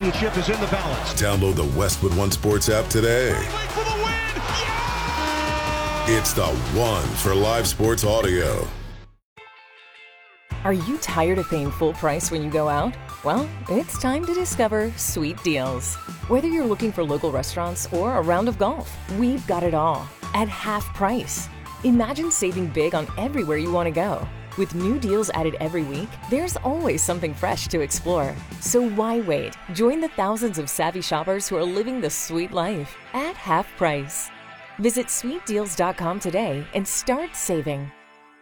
championship is in the balance. Download the Westwood One Sports app today. For the win! Yeah! It's the one for live sports audio. Are you tired of paying full price when you go out? Well, it's time to discover Sweet Deals. Whether you're looking for local restaurants or a round of golf, we've got it all at half price. Imagine saving big on everywhere you want to go. With new deals added every week, there's always something fresh to explore. So why wait? Join the thousands of savvy shoppers who are living the sweet life at half price. Visit sweetdeals.com today and start saving.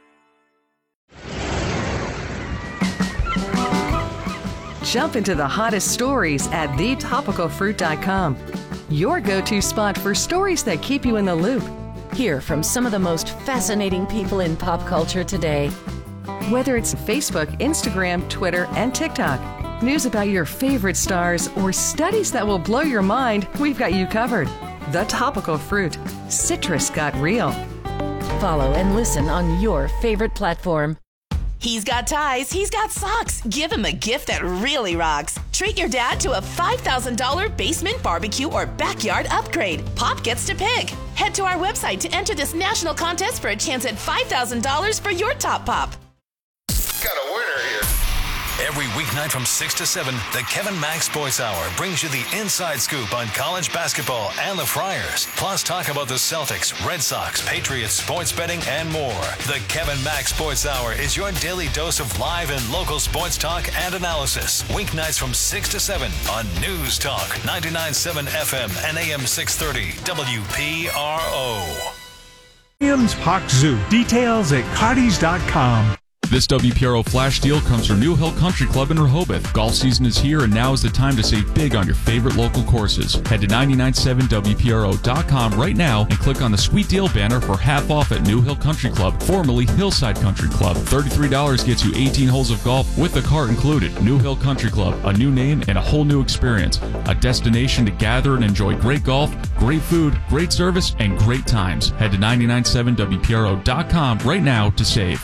Jump into the hottest stories at thetopicalfruit.com. Your go-to spot for stories that keep you in the loop. Hear from some of the most fascinating people in pop culture today. Whether it's Facebook, Instagram, Twitter, and TikTok, news about your favorite stars, or studies that will blow your mind, we've got you covered. The Topical Fruit. Citrus got real. Follow and listen on your favorite platform. He's got ties, he's got socks. Give him a gift that really rocks. Treat your dad to a $5,000 basement barbecue or backyard upgrade. Pop gets to pick. Head to our website to enter this national contest for a chance at $5,000 for your top pop. Got a winner here. Every weeknight from 6 to 7, the Kevin Mack Sports Hour brings you the inside scoop on college basketball and the Friars. Plus, talk about the Celtics, Red Sox, Patriots, sports betting, and more. The Kevin Mack Sports Hour is your daily dose of live and local sports talk and analysis. Weeknights from 6 to 7 on News Talk 99.7 FM and AM 630 WPRO. Williams Park Zoo. Details at Cardi's.com. This WPRO flash deal comes from New Hill Country Club in Rehoboth. Golf season is here, and now is the time to save big on your favorite local courses. Head to 997WPRO.com right now and click on the Sweet Deal banner for half off at New Hill Country Club, formerly Hillside Country Club. $33 gets you 18 holes of golf with the cart included. New Hill Country Club, a new name and a whole new experience. A destination to gather and enjoy great golf, great food, great service, and great times. Head to 997WPRO.com right now to save.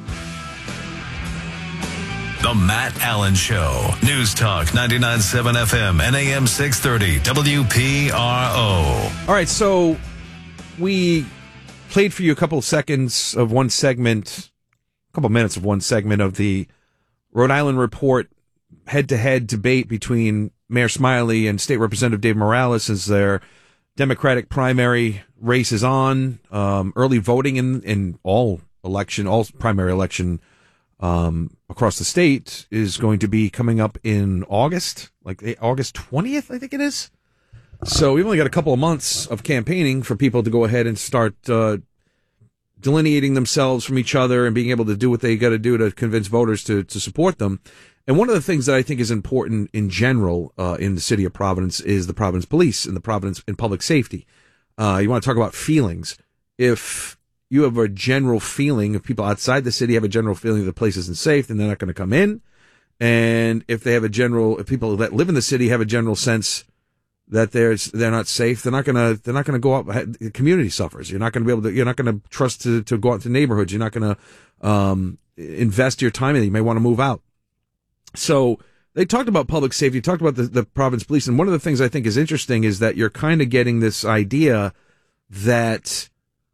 The Matt Allen Show. News Talk 99.7 FM and AM 630 WPRO. All right, so we played for you a couple of seconds of one segment, a couple of minutes of one segment of the Rhode Island Report head-to-head debate between Mayor Smiley and State Representative Dave Morales as their Democratic primary race is on. Early voting in all primary election across the state is going to be coming up in August, like August 20th, I think it is. So we've only got a couple of months of campaigning for people to go ahead and start delineating themselves from each other and being able to do what they got to do to convince voters to support them. And one of the things that I think is important in general in the city of Providence is the Providence Police and the Providence and public safety. You want to talk about feelings. If you have a general feeling, if people outside the city have a general feeling that the place isn't safe, then they're not going to come in. And if people that live in the city have a general sense that they're not safe, they're not going to go out. The community suffers. You're not going to trust to go out to neighborhoods. You're not going to invest your time in it. You may want to move out. So they talked about public safety, talked about the Providence Police. And one of the things I think is interesting is that you're kind of getting this idea that,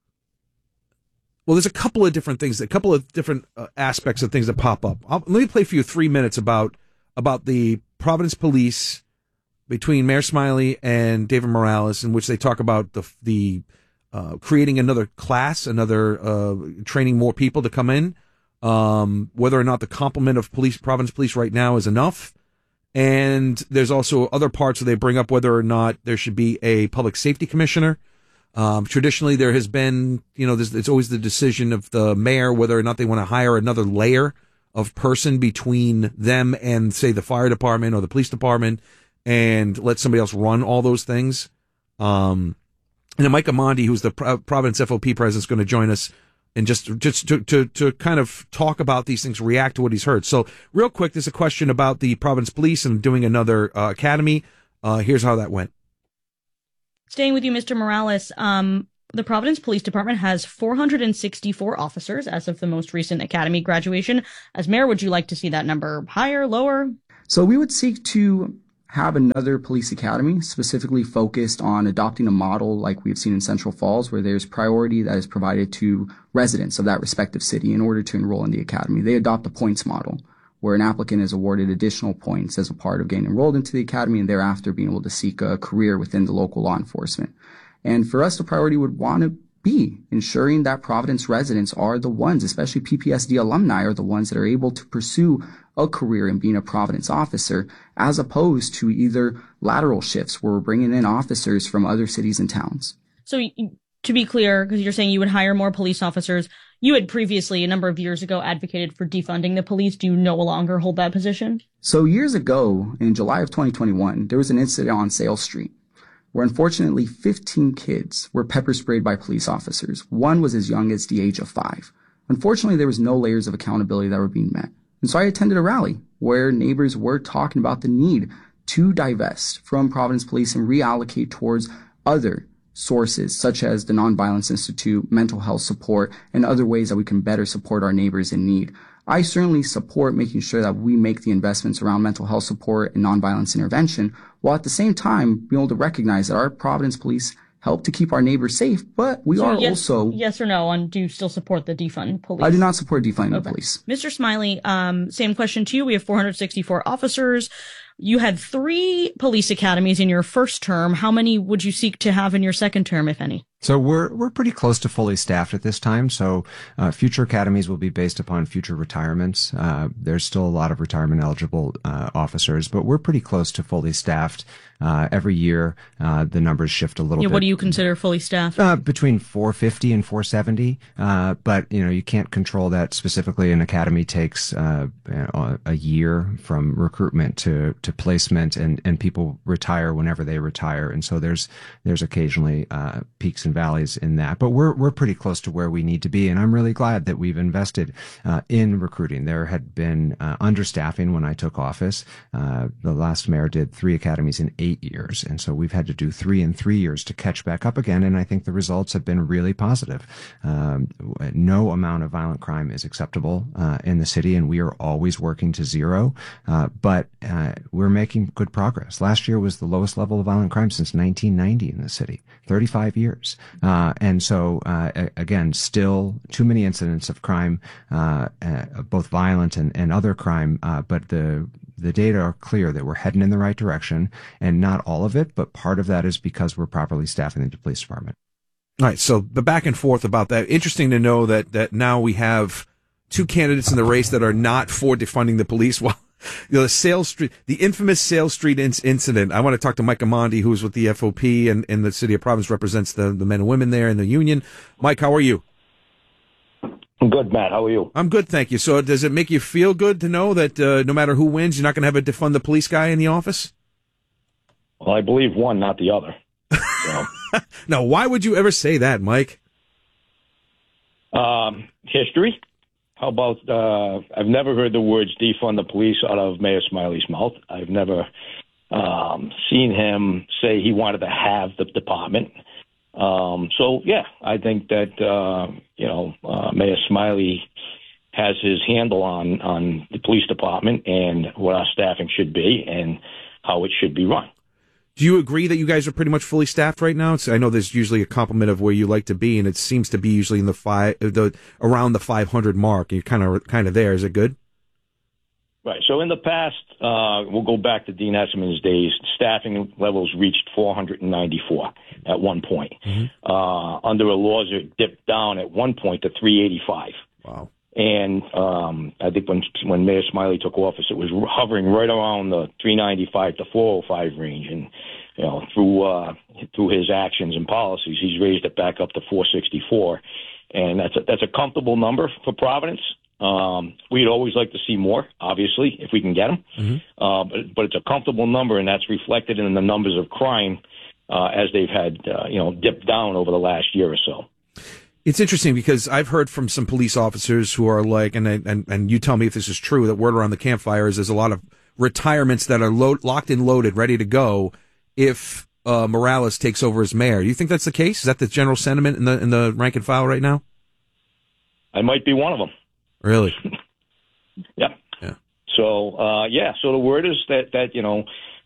well, there's a couple of different things, a couple of different aspects of things that pop up. Let me play for you 3 minutes about the Providence Police between Mayor Smiley and David Morales, in which they talk about the creating another class, training more people to come in, whether or not the complement of Providence Police right now is enough. And there's also other parts where they bring up whether or not there should be a public safety commissioner. Traditionally, there has been, it's always the decision of the mayor whether or not they want to hire another layer of person between them and, say, the fire department or the police department and let somebody else run all those things. And then Mike Amondi, who's the Providence FOP president, is going to join us and just to kind of talk about these things, react to what he's heard. So real quick, there's a question about the Providence Police and doing another academy. Here's how that went. Staying with you, Mr. Morales, the Providence Police Department has 464 officers as of the most recent academy graduation. As mayor, would you like to see that number higher, lower? So we would seek to have another police academy specifically focused on adopting a model like we've seen in Central Falls, where there's priority that is provided to residents of that respective city in order to enroll in the academy. They adopt a points model where an applicant is awarded additional points as a part of getting enrolled into the academy and thereafter being able to seek a career within the local law enforcement. And for us, the priority would want to be ensuring that Providence residents are the ones, especially PPSD alumni, are the ones that are able to pursue a career in being a Providence officer, as opposed to either lateral shifts where we're bringing in officers from other cities and towns. So to be clear, because you're saying you would hire more police officers, you had previously, a number of years ago, advocated for defunding the police. Do you no longer hold that position? So years ago, in July of 2021, there was an incident on Sale Street where unfortunately 15 kids were pepper sprayed by police officers. One was as young as the age of 5. Unfortunately, there was no layers of accountability that were being met. And so I attended a rally where neighbors were talking about the need to divest from Providence Police and reallocate towards other sources such as the Nonviolence Institute, mental health support, and other ways that we can better support our neighbors in need. I certainly support making sure that we make the investments around mental health support and nonviolence intervention, while at the same time being able to recognize that our Providence Police help to keep our neighbors safe, but we are also... Yes or no on do you still support the defund police? I do not support defunding the police. Mr. Smiley, same question to you. We have 464 officers. You had 3 police academies in your first term. How many would you seek to have in your second term, if any? So we're pretty close to fully staffed at this time. So future academies will be based upon future retirements. There's still a lot of retirement eligible officers, but we're pretty close to fully staffed. Every year, the numbers shift a little bit. What do you consider fully staffed? Between 450 and 470. But you can't control that specifically. An academy takes a year from recruitment to placement, and people retire whenever they retire. And so there's occasionally peaks and valleys in that, but we're pretty close to where we need to be. And I'm really glad that we've invested in recruiting. There had been understaffing when I took office. The last mayor did 3 academies in 8 years. And so we've had to do 3 in 3 years to catch back up again. And I think the results have been really positive. No amount of violent crime is acceptable in the city, and we are always working to zero. But we're making good progress. Last year was the lowest level of violent crime since 1990 in the city, 35 years. And so, again, still too many incidents of crime, both violent and other crime. But the data are clear that we're heading in the right direction, and not all of it, but part of that is because we're properly staffing the police department. All right. So the back and forth about that. Interesting to know that now we have 2 candidates in the race that are not for defunding the police. Well, the Sale Street, the infamous Sale Street incident. I want to talk to Mike Amandi, who's with the FOP and in the city of Providence, represents the men and women there in the union. Mike, how are you? I'm good, Matt. How are you? I'm good, thank you. So does it make you feel good to know that no matter who wins, you're not going to have a defund the police guy in the office? Well, I believe one, not the other. So. Now, why would you ever say that, Mike? History. How about, I've never heard the words defund the police out of Mayor Smiley's mouth. I've never seen him say he wanted to have the department. So, yeah, I think that, Mayor Smiley has his handle on the police department and what our staffing should be and how it should be run. Do you agree that you guys are pretty much fully staffed right now? I know there's usually a compliment of where you like to be, and it seems to be usually in around the 500 mark. You're kind of there. Is it good? Right. So in the past, we'll go back to Dean Esserman's days. Staffing levels reached 494 at one point. Mm-hmm. Under a laws, it dipped down at one point to 385. Wow. And I think when Mayor Smiley took office, it was hovering right around the 395 to 405 range. And through his actions and policies, he's raised it back up to 464. And that's a comfortable number for Providence. We'd always like to see more, obviously, if we can get them. Mm-hmm. But it's a comfortable number, and that's reflected in the numbers of crime as they've had dipped down over the last year or so. It's interesting because I've heard from some police officers who are like, and you tell me if this is true, that word around the campfire is there's a lot of retirements that are locked and loaded, ready to go if Morales takes over as mayor. Do you think that's the case? Is that the general sentiment in the rank and file right now? I might be one of them. Really? Yeah. So, so the word is that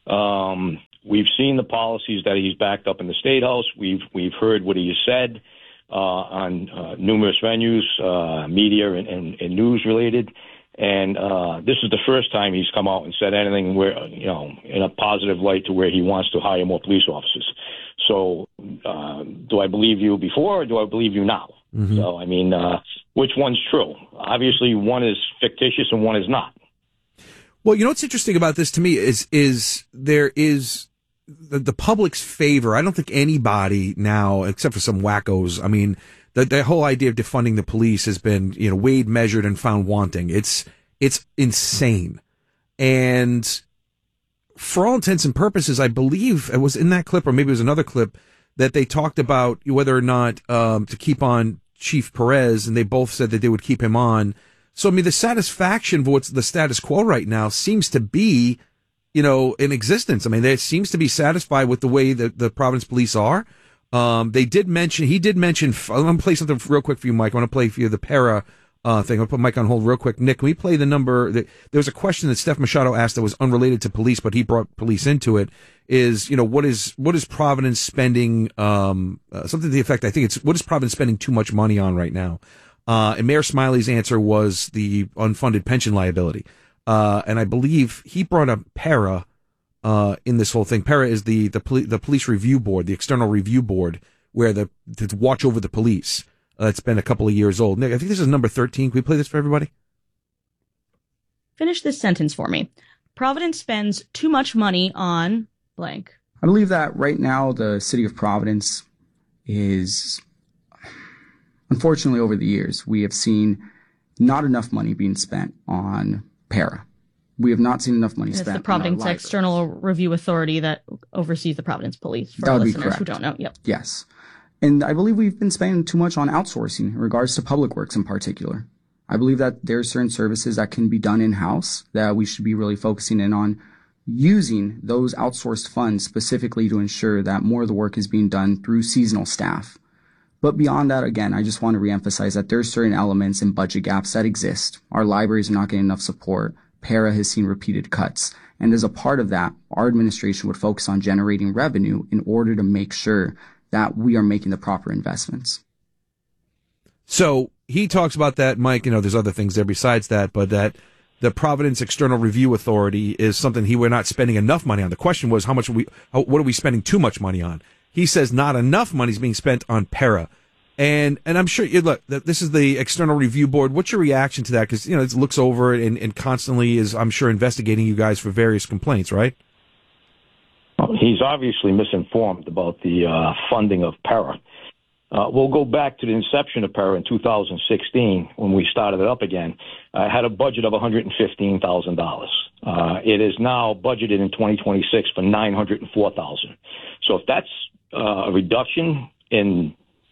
We've seen the policies that he's backed up in the State House. We've heard what he has said on numerous venues, media and news related. And this is the first time he's come out and said anything where, in a positive light to where he wants to hire more police officers. So do I believe you before or do I believe you now? Mm-hmm. So, I mean, which one's true? Obviously, one is fictitious and one is not. Well, you know what's interesting about this to me is there is the public's favor. I don't think anybody now, except for some wackos, I mean, the whole idea of defunding the police has been, weighed, measured, and found wanting. It's insane. And for all intents and purposes, I believe it was in that clip, or maybe it was another clip, that they talked about whether or not to keep on Chief Perez, and they both said that they would keep him on. So, I mean, the satisfaction of what's the status quo right now seems to be, in existence. I mean, they seems to be satisfied with the way that the Providence police are. He did mention, I'm going to play something real quick for you, Mike. I want to play for you the para thing. I'll put Mike on hold real quick. Nick, can we play the number? There was a question that Steph Machado asked that was unrelated to police, but he brought police into it. Is, what is Providence spending, something to the effect, I think what is Providence spending too much money on right now? And Mayor Smiley's answer was the unfunded pension liability. And I believe he brought up para, in this whole thing. Para is the police review board, the external review board, where to watch over the police. It's been a couple of years old. Nick, I think this is number 13. Can we play this for everybody? Finish this sentence for me. Providence spends too much money on blank. I believe that right now the city of Providence is, unfortunately, over the years, we have seen not enough money being spent on para. We have not seen enough money spent on the Providence External Review Authority that oversees the Providence Police, for our listeners who don't know. Yep. Yes. And I believe we've been spending too much on outsourcing in regards to public works in particular. I believe that there are certain services that can be done in-house that we should be really focusing in on using those outsourced funds specifically to ensure that more of the work is being done through seasonal staff. But beyond that, again, I just want to reemphasize that there are certain elements and budget gaps that exist. Our libraries are not getting enough support. Para has seen repeated cuts. And as a part of that, our administration would focus on generating revenue in order to make sure that we are making the proper investments. So he talks about that, Mike. There's other things there besides that, but that the Providence External Review Authority is something we're not spending enough money on. The question was, what are we spending too much money on? He says not enough money is being spent on para. And I'm sure, look, this is the External Review Board. What's your reaction to that? Because, it looks over it and constantly is, I'm sure, investigating you guys for various complaints, right? Well, he's obviously misinformed about the funding of para. We'll go back to the inception of para in 2016 when we started it up again. I had a budget of $115,000. It is now budgeted in 2026 for $904,000. So if that's a reduction in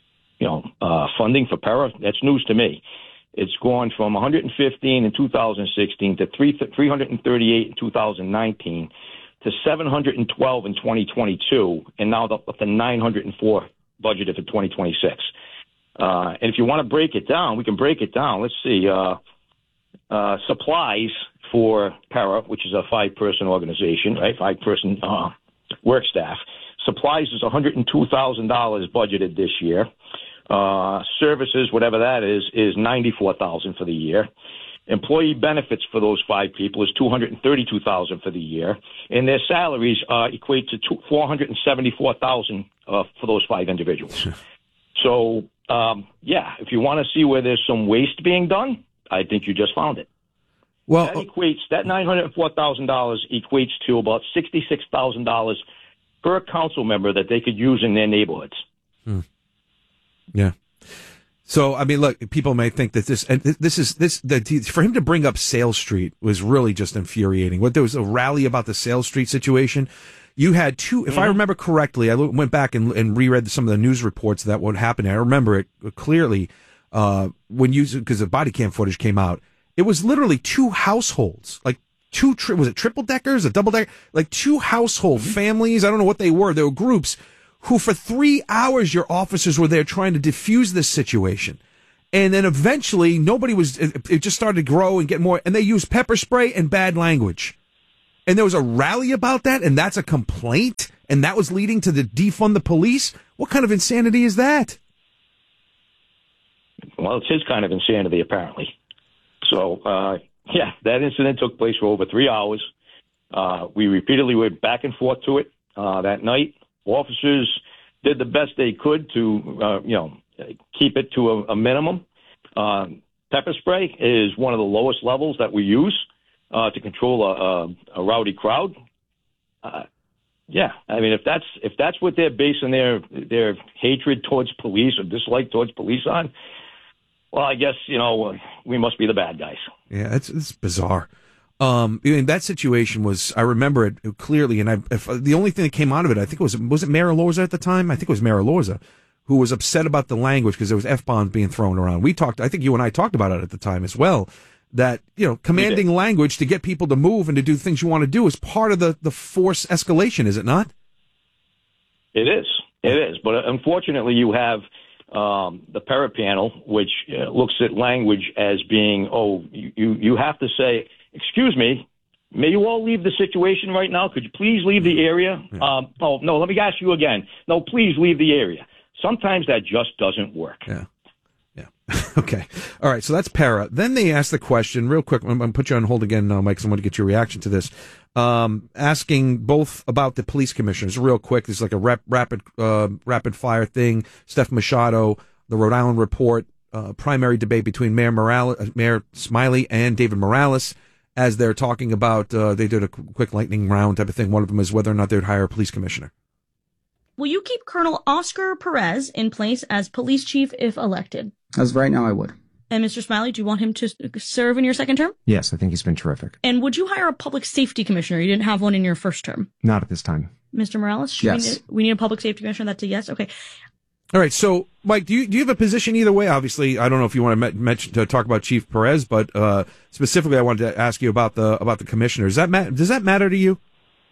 funding for para, that's news to me. It's gone from 115 in 2016 to 338 in 2019 to 712 in 2022, and now up to 904 budgeted for 2026. And if you want to break it down, we can break it down. Let's see. Supplies for para, which is a 5-person organization, right? 5-person work staff. Supplies is $102,000 budgeted this year. Services, whatever that is $94,000 for the year. Employee benefits for those 5 people is $232,000 for the year, and their salaries equate to $474,000 for those 5 individuals. So, if you want to see where there's some waste being done, I think you just found it. Well, that $904,000 equates to about $66,000 per council member that they could use in their neighborhoods. Yeah. So, I mean, look, people may think that for him to bring up Sales Street was really just infuriating. There was a rally about the Sales Street situation. You had two, if I remember correctly, I went back and reread some of the news reports that what happened. I remember it clearly, because the body cam footage came out. It was literally 2 households, like was it triple deckers, a double decker, like 2 household families. I don't know what they were. They were groups who for 3 hours your officers were there trying to defuse this situation. And then eventually it just started to grow and get more, and they used pepper spray and bad language. and there was a rally about that, and that's a complaint, and that was leading to the defund the police? What kind of insanity is that? Well, it's his kind of insanity, apparently. So, that incident took place for over 3 hours. We repeatedly went back and forth to it that night. Officers did the best they could to, keep it to a minimum. Pepper spray is one of the lowest levels that we use to control a rowdy crowd. I mean, if that's what they're basing their hatred towards police or dislike towards police on, well, I guess we must be the bad guys. Yeah, it's bizarre. That situation was, I remember it clearly, and the only thing that came out of it, I think was it Mayor Lorza at the time? I think it was Mayor Lorza, who was upset about the language because there was F-bombs being thrown around. I think you and I talked about it at the time as well, that, commanding language to get people to move and to do things you want to do is part of the force escalation, is it not? It is. But unfortunately, you have the Pera panel, which looks at language as being, you have to say, excuse me, may you all leave the situation right now? Could you please leave the area? Yeah. No, let me ask you again. No, please leave the area. Sometimes that just doesn't work. Yeah. Okay. All right. So that's Pera. Then they asked the question real quick. I'm going to put you on hold again, Mike, because I want to get your reaction to this. Asking both about the police commissioners real quick. This is like a rapid fire thing. Steph Machado, the Rhode Island Report, primary debate between Mayor Smiley and David Morales as they're talking about, they did a quick lightning round type of thing. One of them is whether or not they'd hire a police commissioner. Will you keep Colonel Oscar Perez in place as police chief if elected? As of right now, I would. And Mr. Smiley, do you want him to serve in your second term? Yes, I think he's been terrific. And would you hire a public safety commissioner? You didn't have one in your first term. Not at this time. Mr. Morales? Yes. We need a public safety commissioner. That's a yes? Okay. All right. So, Mike, do you have a position either way? Obviously, I don't know if you want to mention to talk about Chief Perez, but specifically, I wanted to ask you about the commissioners. Does that matter to you?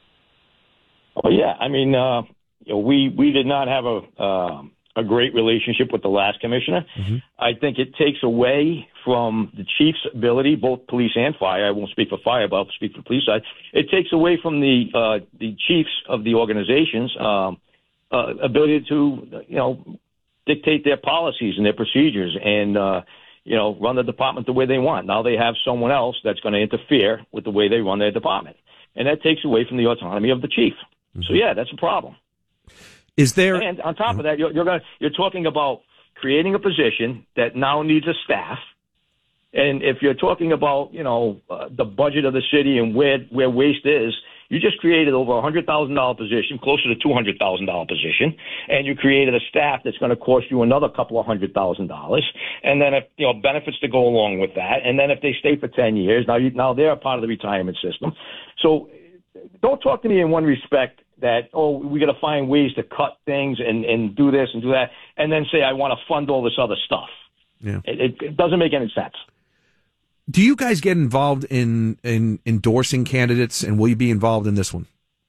Oh, yeah. I mean, we did not have a great relationship with the last commissioner. Mm-hmm. I think it takes away from the chief's ability, both police and fire. I won't speak for fire, but I'll speak for the police side. It takes away from the chiefs of the organizations ability to, dictate their policies and their procedures and, run the department the way they want. Now they have someone else that's going to interfere with the way they run their department. And that takes away from the autonomy of the chief. Mm-hmm. So, yeah, that's a problem. Is there? And on top of that, you're talking about creating a position that now needs a staff. And if you're talking about, the budget of the city and where waste is, you just created over $100,000 position, closer to $200,000 position, and you created a staff that's going to cost you another couple of $100,000. And then if, benefits to go along with that. And then if they stay for 10 years, now they're a part of the retirement system. So don't talk to me in one respect that, we got to find ways to cut things and do this and do that, and then say, I want to fund all this other stuff. Yeah. It doesn't make any sense. Do you guys get involved in endorsing candidates, and will you be involved in this one?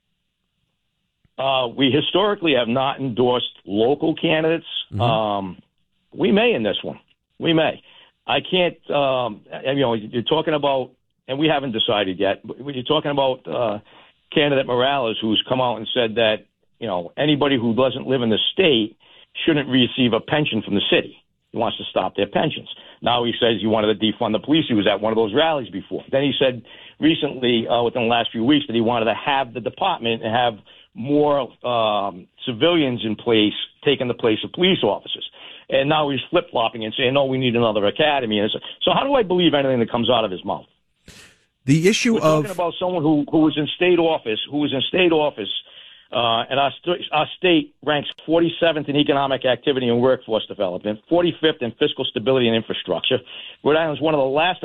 We historically have not endorsed local candidates. Mm-hmm. We may in this one. We may. I can't, you're talking about, and we haven't decided yet, but when you're talking about candidate Morales, who's come out and said that, anybody who doesn't live in the state shouldn't receive a pension from the city. He wants to stop their pensions. Now he says he wanted to defund the police. He was at one of those rallies before. Then he said recently, within the last few weeks, that he wanted to have the department and have more civilians in place, taking the place of police officers. And now he's flip-flopping and saying, no, we need another academy. And so how do I believe anything that comes out of his mouth? The issue We're talking about someone who was in state office, and our state ranks 47th in economic activity and workforce development, 45th in fiscal stability and infrastructure. Rhode Island is one of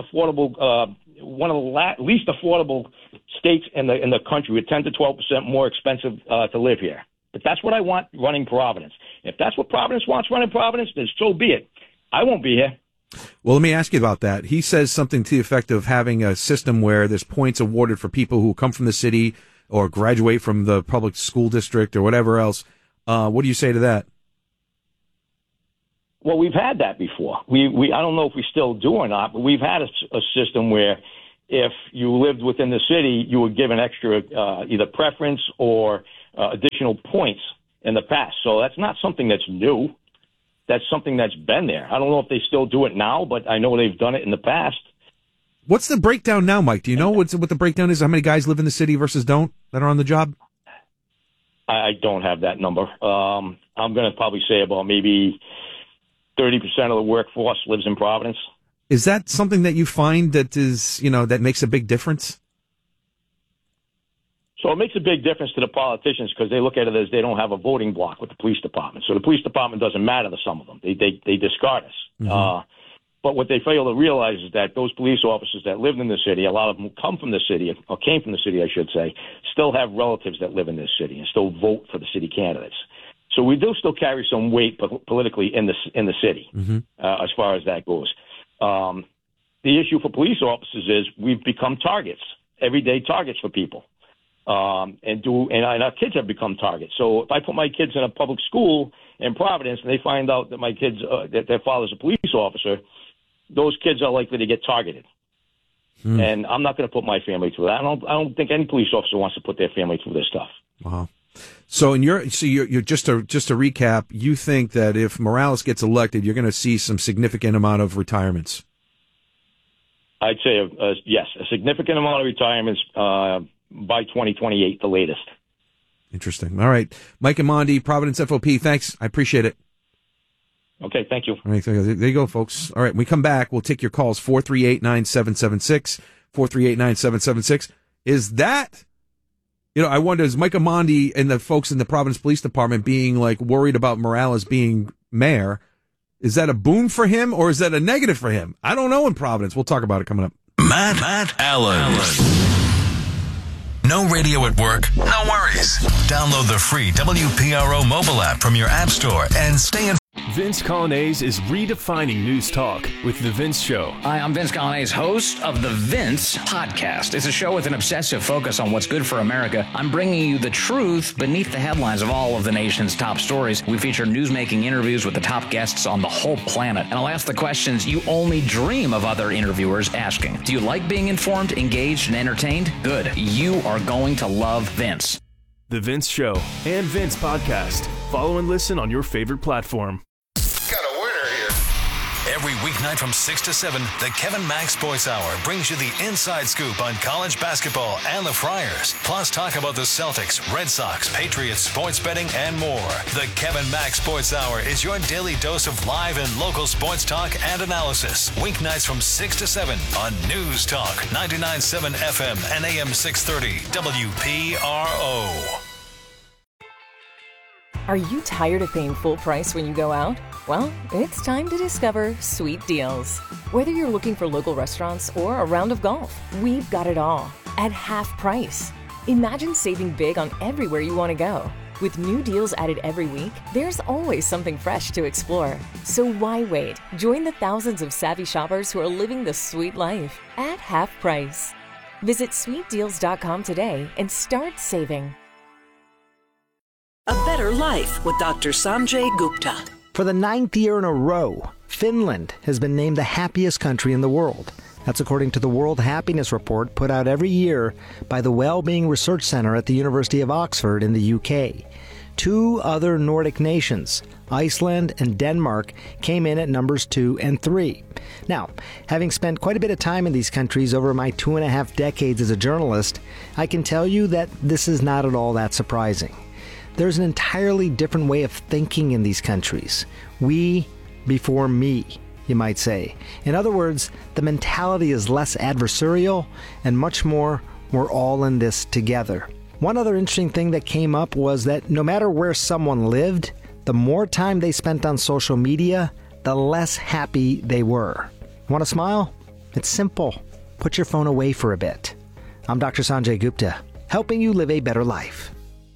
the least affordable states in the country, with 10 to 12% more expensive to live here. But that's what I want running Providence. If that's what Providence wants running Providence, then so be it. I won't be here. Well, let me ask you about that. He says something to the effect of having a system where there's points awarded for people who come from the city or graduate from the public school district or whatever else. What do you say to that? Well, we've had that before. I don't know if we still do or not, but we've had a system where if you lived within the city, you were given extra either preference or additional points in the past. So that's not something that's new. That's something that's been there. I don't know if they still do it now, but I know they've done it in the past. What's the breakdown now, Mike? Do you know what the breakdown is? How many guys live in the city versus don't that are on the job? I don't have that number. I'm going to probably say about maybe 30% of the workforce lives in Providence. Is that something that you find that is, that makes a big difference? So it makes a big difference to the politicians because they look at it as they don't have a voting block with the police department. So the police department doesn't matter to some of them. They discard us. Mm-hmm. But what they fail to realize is that those police officers that lived in the city, a lot of them come from the city, or came from the city, I should say, still have relatives that live in this city and still vote for the city candidates. So we do still carry some weight politically in the city, as far as that goes. The issue for police officers is we've become targets, everyday targets for people. And our kids have become targets. So if I put my kids in a public school in Providence and they find out that my kids, that their father's a police officer, those kids are likely to get targeted. And I'm not going to put my family through that. I don't think any police officer wants to put their family through this stuff. Wow. So you're just to recap, you think that if Morales gets elected, you're going to see some significant amount of retirements? I'd say yes, a significant amount of retirements by 2028, the latest. Interesting. All right, Mike Immandi, Providence FOP. Thanks, I appreciate it. Okay, thank you. All right, there you go, folks. All right, when we come back, we'll take your calls, 438-9776, 438-9776. Is that, I wonder, is Mike Immandi and the folks in the Providence Police Department being, worried about Morales being mayor, is that a boon for him or is that a negative for him? I don't know in Providence. We'll talk about it coming up. Matt Allen. No radio at work? No worries. Download the free WPRO mobile app from your app store and stay in. Vince Colonnese is redefining news talk with The Vince Show. Hi, I'm Vince Colonnese, host of The Vince Podcast. It's a show with an obsessive focus on what's good for America. I'm bringing you the truth beneath the headlines of all of the nation's top stories. We feature newsmaking interviews with the top guests on the whole planet. And I'll ask the questions you only dream of other interviewers asking. Do you like being informed, engaged, and entertained? Good. You are going to love Vince. The Vince Show and Vince Podcast. Follow and listen on your favorite platform. Every weeknight from 6 to 7, the Kevin Max Sports Hour brings you the inside scoop on college basketball and the Friars. Plus, talk about the Celtics, Red Sox, Patriots, sports betting, and more. The Kevin Max Sports Hour is your daily dose of live and local sports talk and analysis. Weeknights from 6 to 7 on News Talk 99.7 FM and AM 630 WPRO. Are you tired of paying full price when you go out? Well, it's time to discover Sweet Deals. Whether you're looking for local restaurants or a round of golf, we've got it all at half price. Imagine saving big on everywhere you want to go. With new deals added every week, there's always something fresh to explore. So why wait? Join the thousands of savvy shoppers who are living the sweet life at half price. Visit sweetdeals.com today and start saving. A better life with Dr. Sanjay Gupta. For the 9th year in a row, Finland has been named the happiest country in the world. That's according to the World Happiness Report put out every year by the Wellbeing Research Centre at the University of Oxford in the UK. 2 other Nordic nations, Iceland and Denmark, came in at numbers 2 and 3. Now, having spent quite a bit of time in these countries over my 2.5 decades as a journalist, I can tell you that this is not at all that surprising. There's an entirely different way of thinking in these countries. We before me, you might say. In other words, the mentality is less adversarial and much more, we're all in this together. One other interesting thing that came up was that no matter where someone lived, the more time they spent on social media, the less happy they were. Want to smile? It's simple. Put your phone away for a bit. I'm Dr. Sanjay Gupta, helping you live a better life.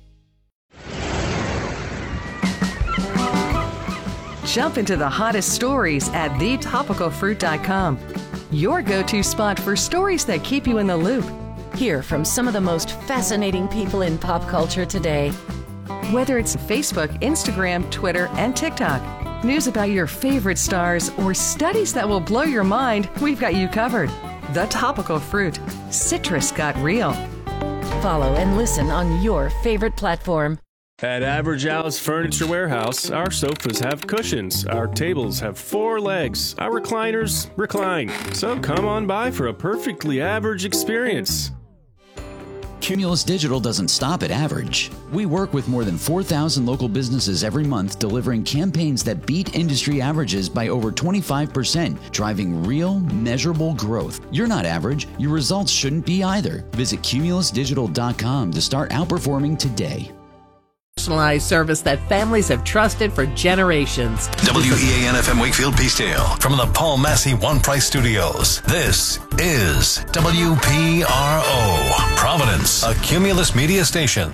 Jump into the hottest stories at thetopicalfruit.com. Your go-to spot for stories that keep you in the loop. Hear from some of the most fascinating people in pop culture today. Whether it's Facebook, Instagram, Twitter, and TikTok, news about your favorite stars, or studies that will blow your mind, we've got you covered. The Topical Fruit. Citrus got real. Follow and listen on your favorite platform. At Average Al's Furniture Warehouse, our sofas have cushions, our tables have 4 legs, our recliners recline. So come on by for a perfectly average experience. Cumulus Digital doesn't stop at average. We work with more than 4,000 local businesses every month, delivering campaigns that beat industry averages by over 25%, driving real, measurable growth. You're not average. Your results shouldn't be either. Visit cumulusdigital.com to start outperforming today. Personalized service that families have trusted for generations. WEAN FM Wakefield Peacedale from the Paul Massey One Price Studios. This is WPRO, Providence, a Cumulus media station.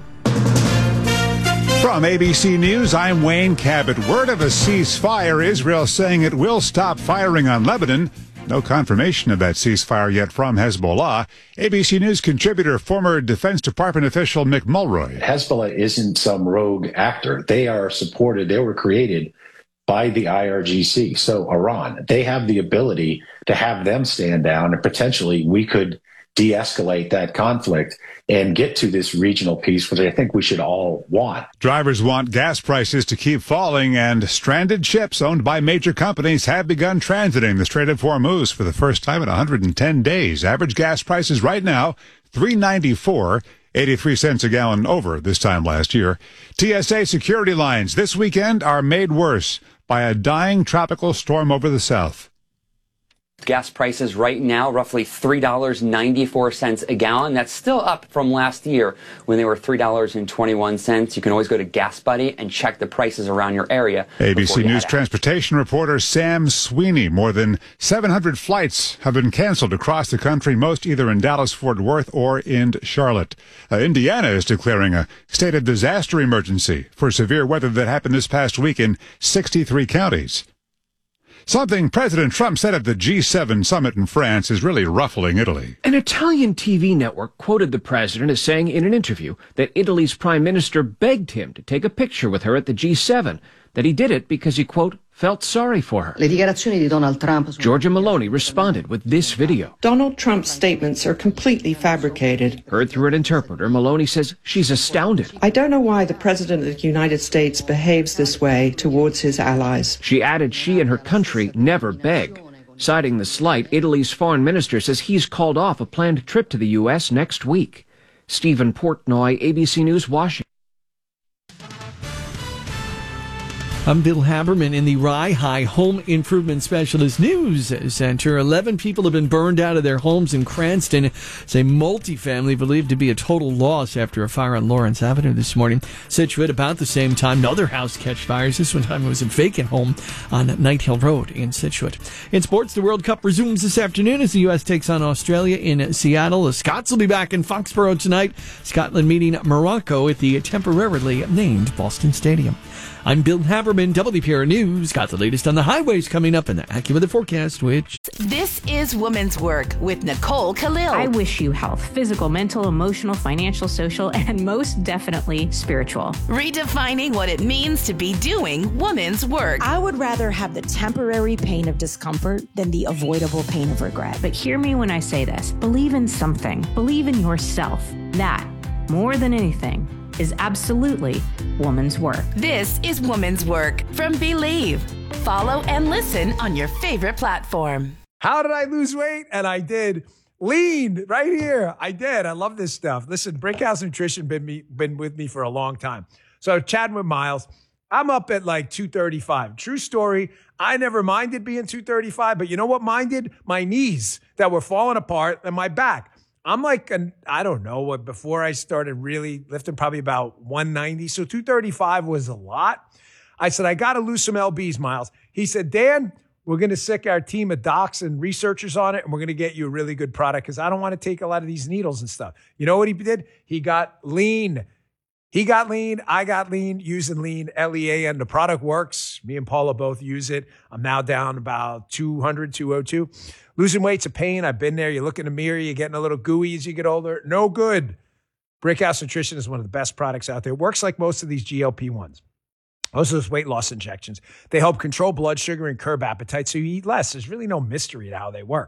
From ABC News, I'm Wayne Cabot. Word of a ceasefire. Israel saying it will stop firing on Lebanon. No confirmation of that ceasefire yet from Hezbollah. ABC News contributor, former Defense Department official Mick Mulroy. Hezbollah isn't some rogue actor. They are supported. They were created by the IRGC. So Iran, they have the ability to have them stand down, and potentially we could de-escalate that conflict and get to this regional peace, which I think we should all want. Drivers want gas prices to keep falling, and stranded ships owned by major companies have begun transiting the Strait of Hormuz for the first time in 110 days. Average gas prices right now, $3.94, 83 cents a gallon over this time last year. TSA security lines this weekend are made worse by a dying tropical storm over the south. Gas prices right now, roughly $3.94 a gallon. That's still up from last year when they were $3.21. You can always go to Gas Buddy and check the prices around your area. ABC News transportation reporter Sam Sweeney. More than 700 flights have been canceled across the country, most either in Dallas-Fort Worth or in Charlotte. Indiana is declaring a state of disaster emergency for severe weather that happened this past week in 63 counties. Something President Trump said at the G7 summit in France is really ruffling Italy. An Italian TV network quoted the president as saying in an interview that Italy's prime minister begged him to take a picture with her at the G7, that he did it because he, quote, felt sorry for her. Giorgia Meloni responded with this video. Donald Trump's statements are completely fabricated. Heard through an interpreter, Meloni says she's astounded. I don't know why the President of the United States behaves this way towards his allies. She added she and her country never beg. Citing the slight, Italy's foreign minister says he's called off a planned trip to the U.S. next week. Stephen Portnoy, ABC News, Washington. I'm Bill Haberman in the Rye High Home Improvement Specialist News Center. 11 people have been burned out of their homes in Cranston. It's a multifamily believed to be a total loss after a fire on Lawrence Avenue this morning. Situate about the same time, another house catch fires. This one time it was a vacant home on Night Hill Road in Situate. In sports, the World Cup resumes this afternoon as the U.S. takes on Australia in Seattle. The Scots will be back in Foxborough tonight. Scotland meeting Morocco at the temporarily named Boston Stadium. I'm Bill Haberman, WPR News. Got the latest on the highways coming up in the AccuWeather forecast, which... This is Women's Work with Nicole Khalil. I wish you health, physical, mental, emotional, financial, social, and most definitely spiritual. Redefining what it means to be doing women's work. I would rather have the temporary pain of discomfort than the avoidable pain of regret. But hear me when I say this. Believe in something. Believe in yourself. That, more than anything, is absolutely woman's work. This is Woman's Work from Believe. Follow and listen on your favorite platform. How did I lose weight? And I did. Lean right here. I did. I love this stuff. Listen, Brickhouse Nutrition been with me for a long time. So chatting with Miles, I'm up at like 235. True story. I never minded being 235, but you know what minded? My knees that were falling apart and my back. I'm like, I don't know what, before I started really lifting, probably about 190. So 235 was a lot. I said, I got to lose some LBs, Miles. He said, Dan, we're going to sick our team of docs and researchers on it, and we're going to get you a really good product because I don't want to take a lot of these needles and stuff. You know what he did? He got lean. He got lean. I got lean, using lean, Lean. The product works. Me and Paula both use it. I'm now down about 200, 202. Losing weight's a pain. I've been there. You look in the mirror, you're getting a little gooey as you get older. No good. Brickhouse Nutrition is one of the best products out there. It works like most of these GLP-1s. Most of those weight loss injections. They help control blood sugar and curb appetite so you eat less. There's really no mystery to how they work.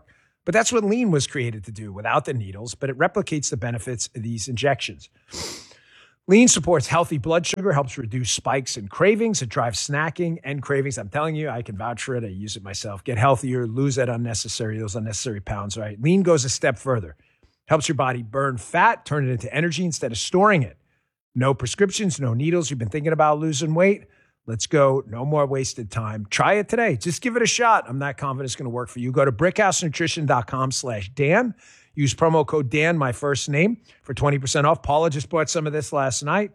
But that's what lean was created to do without the needles, but it replicates the benefits of these injections. Lean supports healthy blood sugar, helps reduce spikes and cravings. It drives snacking and cravings. I'm telling you, I can vouch for it. I use it myself. Get healthier, lose those unnecessary pounds, right? Lean goes a step further. Helps your body burn fat, turn it into energy instead of storing it. No prescriptions, no needles. You've been thinking about losing weight? Let's go. No more wasted time. Try it today. Just give it a shot. I'm not confident it's going to work for you. Go to brickhousenutrition.com/Dan. Use promo code Dan, my first name, for 20% off. Paula just bought some of this last night.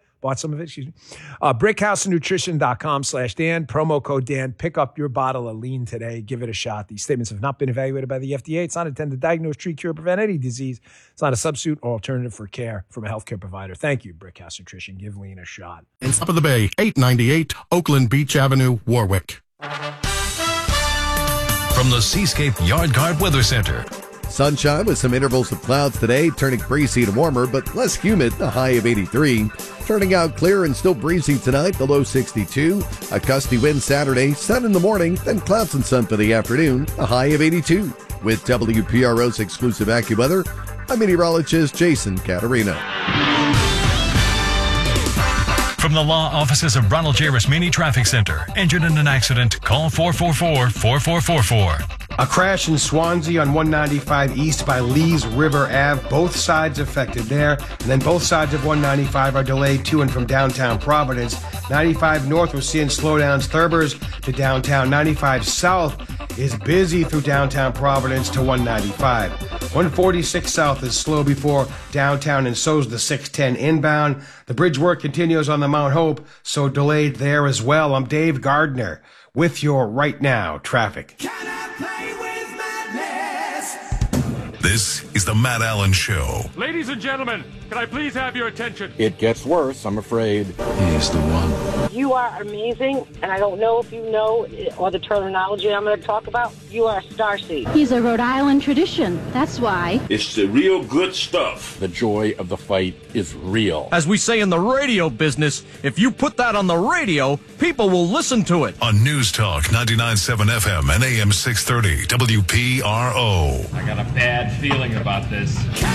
brickhousenutrition.com/Dan. Promo code Dan. Pick up your bottle of lean today. Give it a shot. These statements have not been evaluated by the FDA. It's not intended to diagnose, treat, cure, prevent any disease. It's not a substitute or alternative for care from a healthcare provider. Thank you, Brickhouse Nutrition. Give lean a shot. In Top of the Bay, 898 Oakland Beach Avenue, Warwick. From the Seascape Yard Guard Weather Center. Sunshine with some intervals of clouds today, turning breezy to warmer, but less humid, a high of 83. Turning out clear and still breezy tonight, the low 62. A gusty wind Saturday, sun in the morning, then clouds and sun for the afternoon, a high of 82. With WPRO's exclusive AccuWeather, I'm meteorologist Jason Caterina. From the law offices of Ronald J. Rasmini Traffic Center. Injured in an accident? Call 444-4444. A crash in Swansea on 195 East by Lees River Ave. Both sides affected there. And then both sides of 195 are delayed to and from downtown Providence. 95 North, we're seeing slowdowns Thurbers to downtown. 95 South is busy through downtown Providence to 195. 146 South is slow before downtown, and so's the 610 inbound. The bridge work continues on the Mount Hope, so delayed there as well. I'm Dave Gardner with your Right Now traffic. This is the Matt Allen Show. Ladies and gentlemen, can I please have your attention? It gets worse, I'm afraid. He's the one. You are amazing, and I don't know if you know or the terminology I'm going to talk about. You are a starseed. He's a Rhode Island tradition. That's why. It's the real good stuff. The joy of the fight is real. As we say in the radio business, if you put that on the radio, people will listen to it. On News Talk 99.7 FM and AM 630 WPRO. I got a bad feeling about this.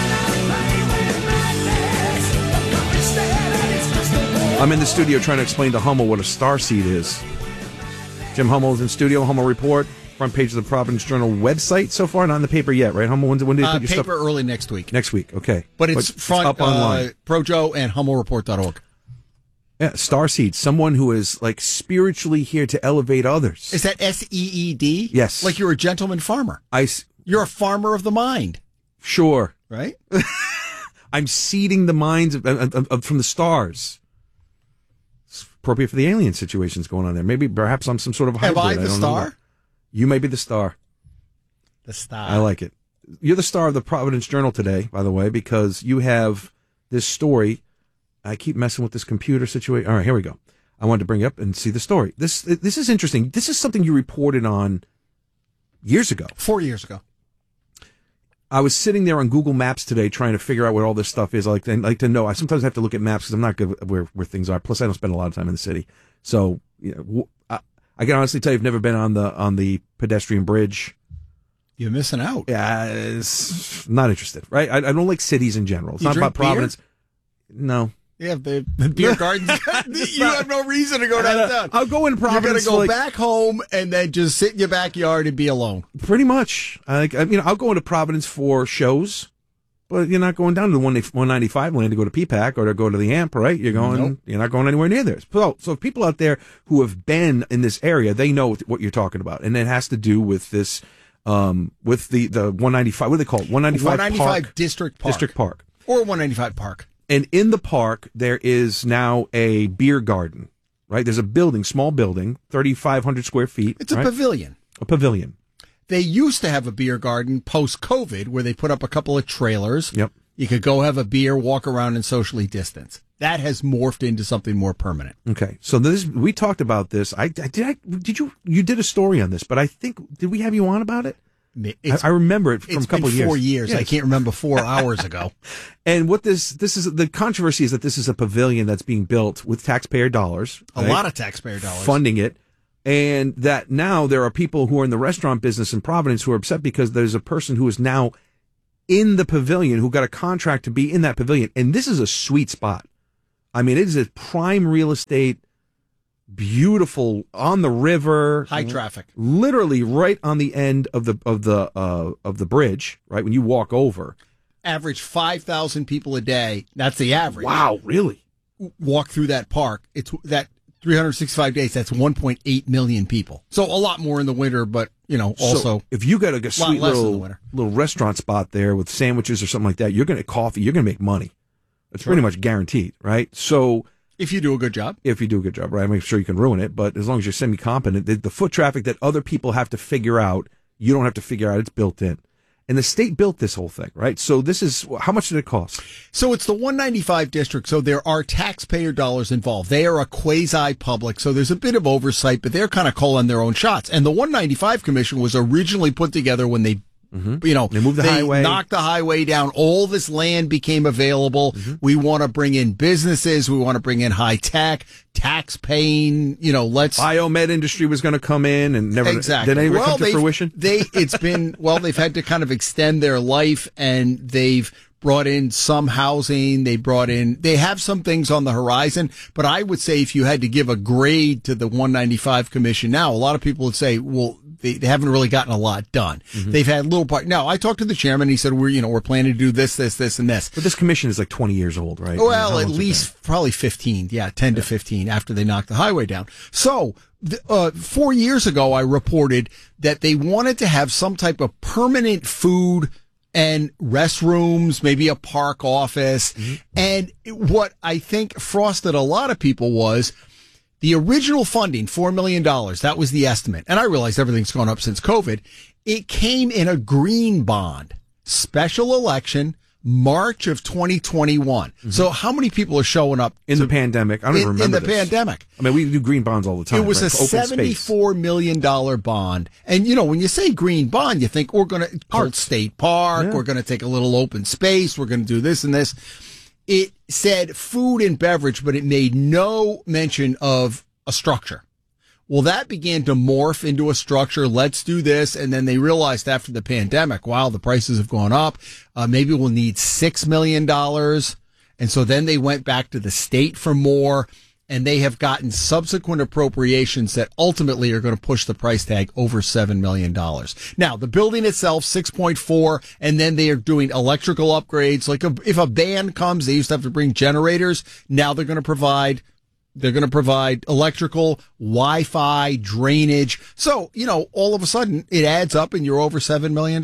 I'm in the studio trying to explain to Hummel what a starseed is. Jim Hummel's in studio. Hummel Report, front page of the Providence Journal website so far. Not in the paper yet, right, Hummel? When did you put your paper stuff? Early next week. Next week, okay. But it's front up online. Projo and HummelReport.org. Yeah, starseed, someone who is like spiritually here to elevate others. Is that SEED? Yes. Like you're a gentleman farmer. You're a farmer of the mind. Sure. Right? I'm seeding the minds of from the stars. It's appropriate for the alien situations going on there. Perhaps I'm some sort of hybrid. Am I the star? Know. You may be the star. The star. I like it. You're the star of the Providence Journal today, by the way, because you have this story. I keep messing with this computer situation. All right, here we go. I wanted to bring it up and see the story. This is interesting. This is something you reported on years ago. 4 years ago. I was sitting there on Google Maps today trying to figure out what all this stuff is. I like to know. I sometimes have to look at maps because I'm not good where things are. Plus, I don't spend a lot of time in the city. So, I can honestly tell you I've never been on the pedestrian bridge. You're missing out. Yeah, it's not interested, right? I don't like cities in general. It's You not drink about Providence. beer? No. Yeah, the beer gardens. You have no reason to go downtown. I'll go in Providence. You're going to go back home and then just sit in your backyard and be alone. Pretty much. I'll go into Providence for shows, but you're not going down to the 195 lane to go to PPAC or to go to the AMP, right? You're not going anywhere near there. So people out there who have been in this area, they know what you're talking about, and it has to do with this, with the 195. What do they call it? 195 Park. District Park. Or 195 Park. And in the park, there is now a beer garden, right? There's a building, small building, 3,500 square feet. It's a pavilion. A pavilion. They used to have a beer garden post-COVID where they put up a couple of trailers. Yep. You could go have a beer, walk around, and socially distance. That has morphed into something more permanent. Okay. So we talked about this. You did a story on this, but I think, did we have you on about it? I remember it from a couple of years. It's been 4 years. Yes. I can't remember 4 hours ago. And what this is, the controversy is that this is a pavilion that's being built with taxpayer dollars. A lot of taxpayer dollars. Funding it. And that now there are people who are in the restaurant business in Providence who are upset because there's a person who is now in the pavilion who got a contract to be in that pavilion. And this is a sweet spot. I mean, it is a prime real estate, beautiful, on the river, high traffic, literally right on the end of the bridge, right when you walk over. Average 5,000 people a day. That's the average. Wow, really? Walk through that park. It's that 365 days. That's 1.8 million people. So a lot more in the winter, but also so if you got a sweet little restaurant spot there with sandwiches or something like that, you're going to make money. It's pretty much guaranteed, right? So if you do a good job, right? I'm sure you can ruin it, but as long as you're semi-competent, the foot traffic that other people have to figure out, you don't have to figure out. It's built in. And the state built this whole thing, right? So this is, how much did it cost? So it's the 195 district. So there are taxpayer dollars involved. They are a quasi-public. So there's a bit of oversight, but they're kind of calling their own shots. And the 195 commission was originally put together when they they moved the highway, knocked the highway down. All this land became available. We want to bring in businesses. We want to bring in high tech, tax paying. Biomed industry was going to come in and never exactly. Did any come to fruition? They've had to kind of extend their life, and they've brought in some housing. They have some things on the horizon, but I would say if you had to give a grade to the 195 commission now, a lot of people would say, well, they haven't really gotten a lot done. They've had little part. Now, I talked to the chairman. He said, we're planning to do this, and this. But this commission is like 20 years old, right? Well, at least probably 15. Yeah, 10 to 15 after they knocked the highway down. So 4 years ago, I reported that they wanted to have some type of permanent food and restrooms, maybe a park office. And what I think frosted a lot of people was the original funding, $4 million. That was the estimate. And I realize everything's gone up since COVID. It came in a green bond, special election, March of 2021. So how many people are showing up in the pandemic? I don't even remember in the pandemic. I mean, we do green bonds all the time. It was a $74 million bond. And, when you say green bond, you think we're going to Colt State Park. We're going to take a little open space. We're going to do this and this. It said food and beverage, but it made no mention of a structure. Well, that began to morph into a structure. Let's do this. And then they realized after the pandemic, wow, the prices have gone up. Maybe we'll need $6 million. And so then they went back to the state for more. And they have gotten subsequent appropriations that ultimately are going to push the price tag over $7 million. Now, the building itself, 6.4, and then they are doing electrical upgrades. Like if a band comes, they used to have to bring generators. Now they're going to provide electrical, Wi-Fi, drainage. So, all of a sudden it adds up and you're over $7 million.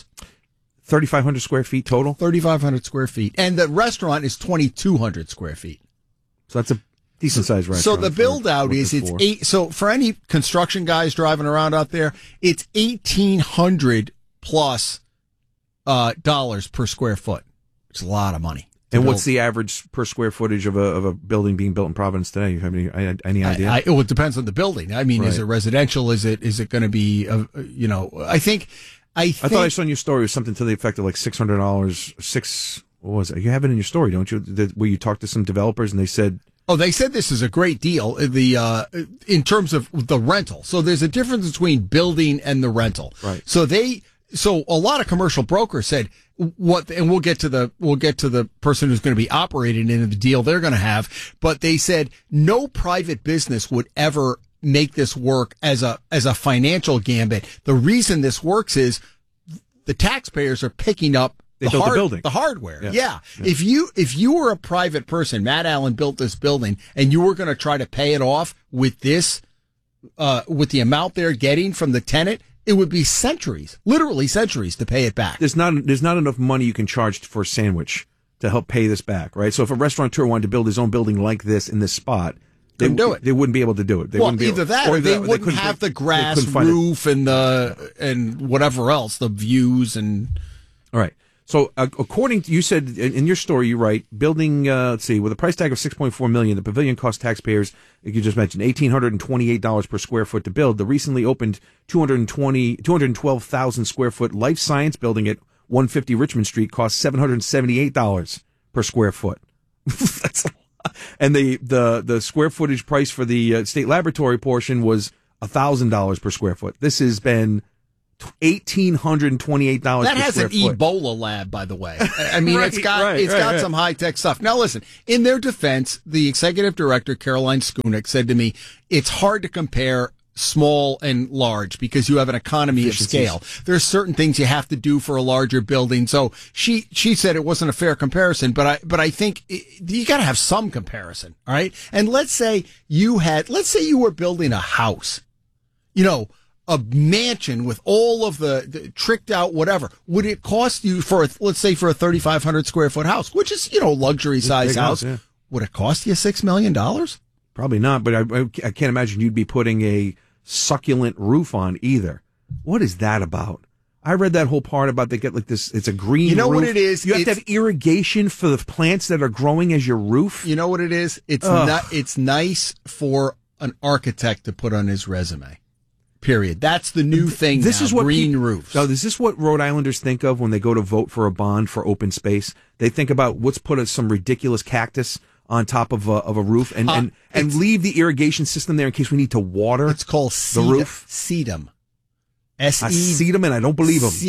3,500 square feet total? 3,500 square feet. And the restaurant is 2,200 square feet. So that's a decent sized restaurant. So the build out is so for any construction guys driving around out there, it's $1,800 plus dollars per square foot. It's a lot of money. And what's the average per square footage of a building being built in Providence today? You have any idea? It depends on the building. I mean, Is it residential? Is it going to be? I thought I saw in your story was something to the effect of like $600. What was it? You have it in your story, don't you? Where you talked to some developers and they said. Oh, they said this is a great deal. In terms of the rental. So there's a difference between building and the rental. Right. So a lot of commercial brokers said and we'll get to the person who's going to be operating in the deal they're going to have. But they said no private business would ever make this work as a financial gambit. The reason this works is the taxpayers are picking up the hardware. Yeah. If you were a private person, Matt Allen built this building and you were going to try to pay it off with this, with the amount they're getting from the tenant, it would be literally centuries to pay it back. There's not enough money you can charge for a sandwich to help pay this back, right? So if a restaurateur wanted to build his own building like this in this spot, they wouldn't be able to do it. They wouldn't have the grass roof and whatever else, the views and. All right. So, according to, you said in your story, you write, building, with a price tag of $6.4 million, the pavilion cost taxpayers, like you just mentioned, $1,828 per square foot to build. The recently opened 212,000 square foot life science building at 150 Richmond Street cost $778 per square foot. That's a lot. And the square footage price for the state laboratory portion was $1,000 per square foot. This has been $1,828 that per has square an foot. Ebola lab, by the way. I mean, Right, it's got some high tech stuff. Now, listen. In their defense, the executive director Caroline Skunik said to me, "It's hard to compare small and large because you have an economy of scale. There's certain things you have to do for a larger building." So she said it wasn't a fair comparison, but I think you got to have some comparison, all right? And let's say you were building a house, a mansion with all of the tricked out whatever. Would it cost you let's say for a 3,500 square foot house, which is luxury size house? Yeah. Would it cost you $6 million? Probably not, but I can't imagine you'd be putting a succulent roof on either. What is that about? I read that whole part about they get like this. It's a green. You know roof. what it is? You have to have irrigation for the plants that are growing as your roof. You know what it is? It's nice for an architect to put on his resume. Period. That's the new thing. This now, is what green roofs. No, is this what Rhode Islanders think of when they go to vote for a bond for open space? They think about let's put some ridiculous cactus on top of a roof and leave the irrigation system there in case we need to water. It's called the roof. sedum. Sedum, and I don't believe them.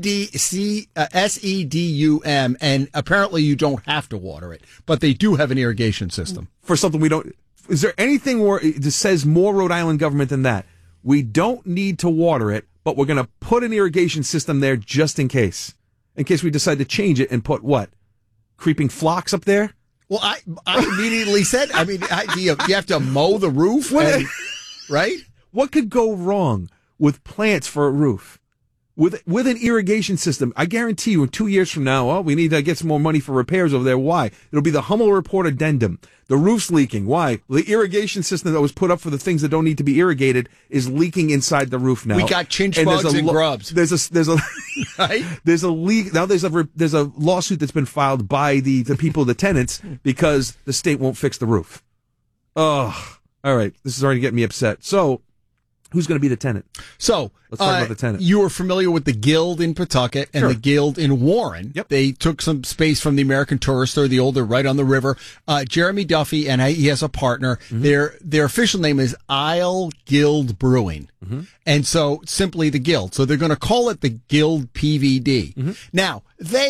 SEDUM, and apparently you don't have to water it, but they do have an irrigation system for something we don't. Is there anything that says more Rhode Island government than that? We don't need to water it, but we're going to put an irrigation system there just in case we decide to change it and put what? Creeping phlox up there? Well, I immediately said, you have to mow the roof, right? What could go wrong with plants for a roof? With an irrigation system, I guarantee you in 2 years from now, we need to get some more money for repairs over there. Why? It'll be the Hummel Report addendum. The roof's leaking. Why? The irrigation system that was put up for the things that don't need to be irrigated is leaking inside the roof now. We got chinch bugs and grubs. There's a right? There's a leak now. There's a lawsuit that's been filed by the people, the tenants, because the state won't fix the roof. Oh, all right. This is already getting me upset. So, who's going to be the tenant? So, let's talk about the tenant. You are familiar with the Guild in Pawtucket and the Guild in Warren. Yep. They took some space from the American Tourister, the older, right on the river. Jeremy Duffy, and he has a partner. Mm-hmm. Their official name is Isle Guild Brewing. Mm-hmm. And so, simply the Guild. So, they're going to call it the Guild PVD. Mm-hmm. Now,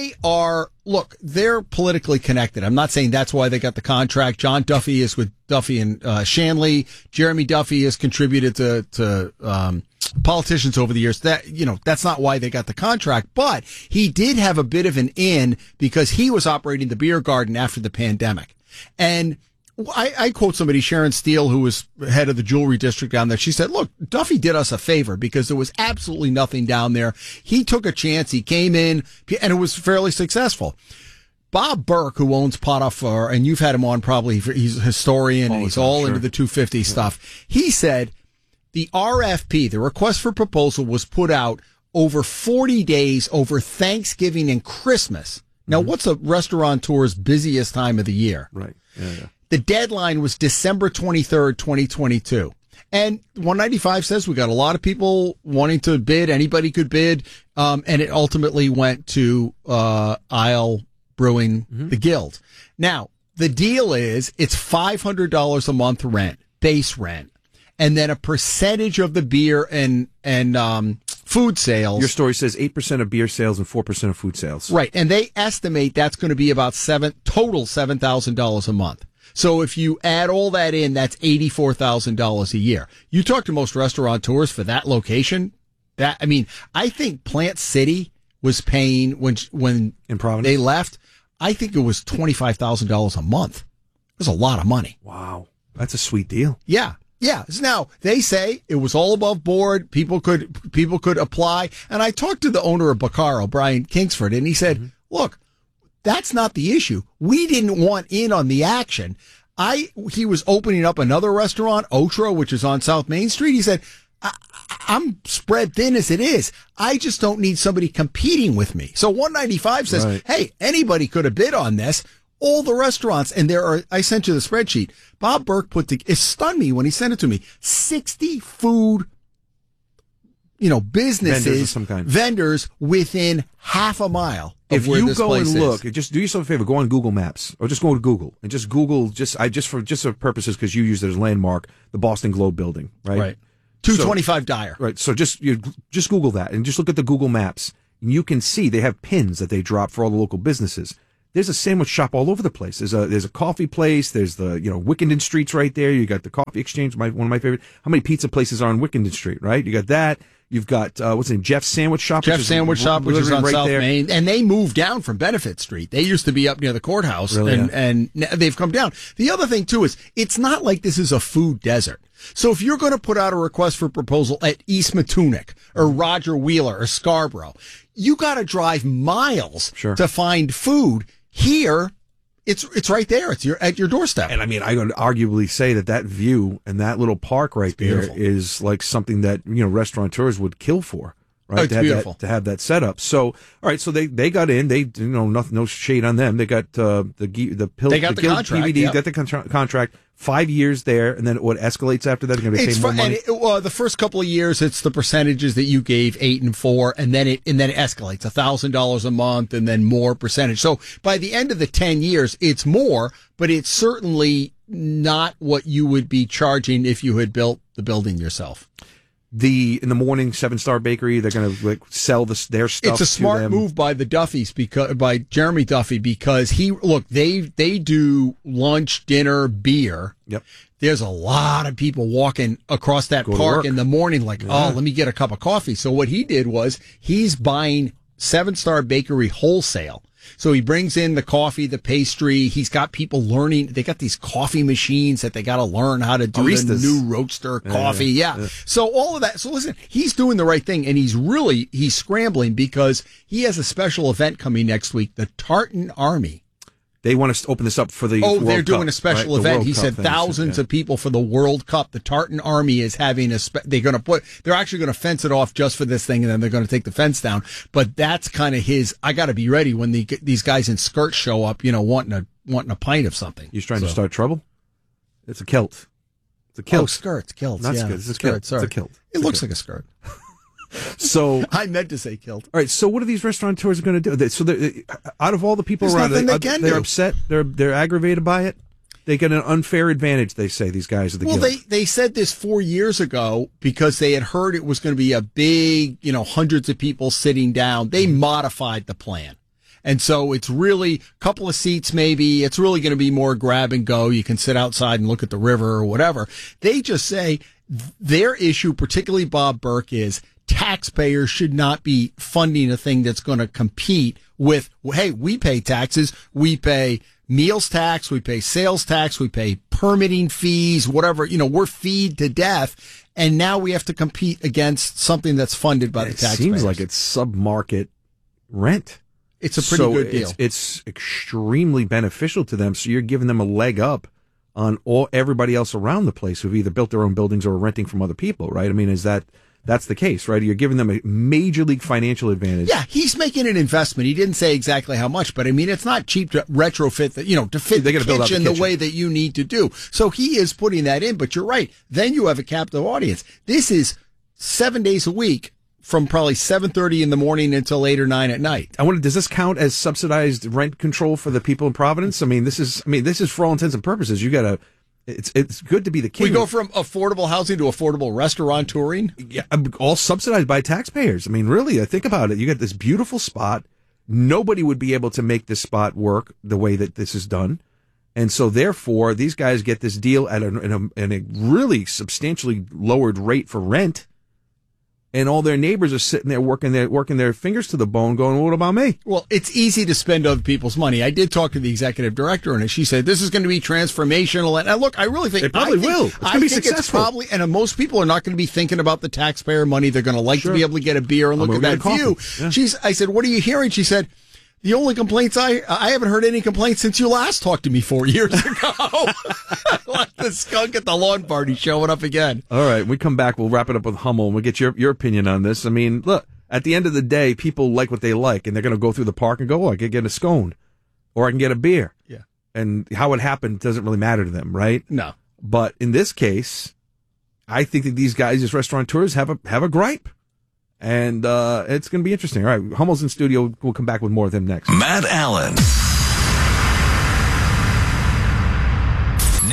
they're politically connected. I'm not saying that's why they got the contract. John Duffy is with Duffy and Shanley. Jeremy Duffy has contributed to politicians over the years. That's not why they got the contract, but he did have a bit of an in because he was operating the beer garden after the pandemic. And I quote somebody, Sharon Steele, who was head of the jewelry district down there. She said, look, Duffy did us a favor because there was absolutely nothing down there. He took a chance. He came in and it was fairly successful. Bob Burke, who owns Potiphar, and you've had him on probably, he's a historian and he's all into the 250 stuff. He said the RFP, the request for proposal, was put out over 40 days over Thanksgiving and Christmas. Now, what's a restaurateur's busiest time of the year? Right. Yeah. The deadline was December 23rd, 2022. And 195 says we got a lot of people wanting to bid. Anybody could bid. And it ultimately went to Isle Brewing, the Guild. Now, the deal is it's $500 a month rent, base rent, and then a percentage of the beer and food sales. Your story says 8% of beer sales and 4% of food sales. Right. And they estimate that's going to be about total $7,000 a month. So if you add all that in, that's $84,000 a year. You talk to most restaurateurs for that location. I think Plant City was paying when in Providence they left. I think it was $25,000 a month. It was a lot of money. Wow, that's a sweet deal. Yeah. Yeah. Now they say it was all above board. People could apply. And I talked to the owner of Bacaro, Brian Kingsford, and he said, look, that's not the issue. We didn't want in on the action. He was opening up another restaurant, Otro, which is on South Main Street. He said, I'm spread thin as it is. I just don't need somebody competing with me. So 195 says, hey, anybody could have bid on this. All the restaurants, and I sent you the spreadsheet. Bob Burke it stunned me when he sent it to me. 60 food, businesses, vendors of some kind. Vendors within half a mile of if where you this go place and look, is. just do yourself a favor, go on Google Maps, or just go to Google and just Google, just for purposes, because you use it as landmark, the Boston Globe building, right? 225 Dyer. Right. So just Google that and just look at the Google Maps. And you can see they have pins that they drop for all the local businesses. There's a sandwich shop all over the place. There's a coffee place. There's the, Wickenden Street's right there. You got the Coffee Exchange, one of my favorite. How many pizza places are on Wickenden Street, right? You got that. You've got, what's the name? Jeff's Sandwich Shop. Jeff's Sandwich Shop, which is on right South there. Main. And they moved down from Benefit Street. They used to be up near the courthouse, Really, and they've come down. The other thing, too, is it's not like this is a food desert. So if you're going to put out a request for proposal at East Matunic or Roger Wheeler or Scarborough, you got to drive miles to find food. Here, it's right there. It's at your doorstep. And I mean, I would arguably say that view and that little park right there beautiful. is like something that, restaurateurs would kill for. Right. Oh, it's beautiful. To have that set up. So, all right. So they got in, nothing, no shade on them. They got, the contract. PVD, Yep. got the contract, 5 years there. And then what escalates after that? They're going to pay more money. The first couple of years, it's the percentages that you gave, 8 and 4, and then it escalates $1,000 a month and then more percentage. So by the end of the 10 years, it's more, but it's certainly not what you would be charging if you had built the building yourself. In the morning, 7-Star Bakery, they're going to sell their stuff. It's a smart move by the Duffys by Jeremy Duffy, because they do lunch, dinner, beer. Yep. There's a lot of people walking across that park in the morning like, let me get a cup of coffee. So what he did was he's buying 7-Star Bakery wholesale. So he brings in the coffee, the pastry. He's got people learning. They got these coffee machines that they got to learn how to do the new roaster coffee. Yeah. So all of that. So listen, he's doing the right thing, and he's scrambling because he has a special event coming next week, the Tartan Army. They want to open this up for the World they're Cup, doing a special right? event. He said thousands of people for the World Cup. The Tartan Army is having they're actually going to fence it off just for this thing, and then they're going to take the fence down. But that's kind of I got to be ready when these guys in skirts show up, wanting a pint of something. He's trying to start trouble? It's a kilt. It's a kilt. Oh, skirts, kilts. Not yeah. skirts. It's a kilt. Sorry. It's a kilt. It looks like a skirt. So I meant to say kilt. All right. So what are these restaurateurs going to do? So out of all the people There's around, nothing they're upset. They're aggravated by it. They get an unfair advantage. They say these guys at the guild. They said this 4 years ago because they had heard it was going to be a big, hundreds of people sitting down. They modified the plan. And so it's really a couple of seats maybe. It's really going to be more grab and go. You can sit outside and look at the river or whatever. They just say their issue, particularly Bob Burke, is taxpayers should not be funding a thing that's going to compete with, hey, we pay taxes, we pay meals tax, we pay sales tax, we pay permitting fees, whatever, we're feed to death. And now we have to compete against something that's funded by the taxpayers. It seems like it's sub-market rent. It's a pretty good deal. It's extremely beneficial to them. So you're giving them a leg up on everybody else around the place who've either built their own buildings or are renting from other people, right? I mean, that's the case, right? You're giving them a major league financial advantage. Yeah, he's making an investment. He didn't say exactly how much, but I mean, it's not cheap to retrofit to fit the kitchen the way that you need to do. So he is putting that in, but you're right. Then you have a captive audience. This is 7 days a week from probably 7:30 in the morning until 8 or 9 at night. Does this count as subsidized rent control for the people in Providence? This is for all intents and purposes. You got to. It's good to be the king. We go from affordable housing to affordable restaurant touring. Yeah, all subsidized by taxpayers. Really, think about it. You got this beautiful spot. Nobody would be able to make this spot work the way that this is done. And so therefore, these guys get this deal at a really substantially lowered rate for rent. And all their neighbors are sitting there working their fingers to the bone going, well, what about me? Well, it's easy to spend other people's money. I did talk to the executive director, and she said, this is going to be transformational. And look, I really think it probably will. It's going to be successful. And most people are not going to be thinking about the taxpayer money. They're going to like to be able to get a beer and look at that view. Yeah. I said, what are you hearing? She said, the only complaints I haven't heard any complaints since you last talked to me 4 years ago. Like the skunk at the lawn party showing up again. All right, when we come back, we'll wrap it up with Hummel, and we'll get your opinion on this. Look, at the end of the day, people like what they like, and they're going to go through the park and go, I could get a scone, or I can get a beer. Yeah. And how it happened doesn't really matter to them, right? No. But in this case, I think that these guys, as restaurateurs, have a gripe. And it's going to be interesting. All right, Hummel's in studio. We'll come back with more of him next. Matt Allen.